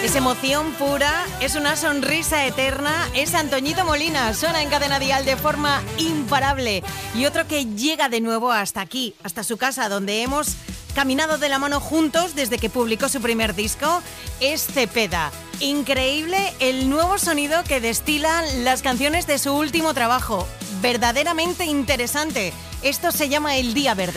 Es emoción pura, es una sonrisa eterna, es Antoñito Molina, suena en Cadena Dial de forma imparable. Y otro que llega de nuevo hasta aquí, hasta su casa, donde hemos caminado de la mano juntos desde que publicó su primer disco, es Cepeda. Increíble el nuevo sonido que destilan las canciones de su último trabajo, verdaderamente interesante. Esto se llama El Día Verde.